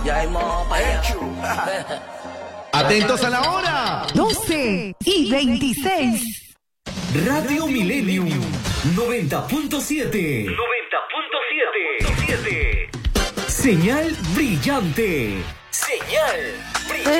Ya hay modo para allá. Atentos a la hora. 12:26. Radio Millennium 90.7. 90.7. Señal brillante. Señal